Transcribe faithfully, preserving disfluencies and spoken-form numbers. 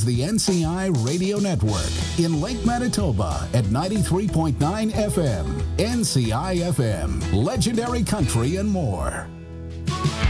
is the N C I Radio Network in Lake Manitoba at ninety-three point nine F M. N C I F M, legendary country and more.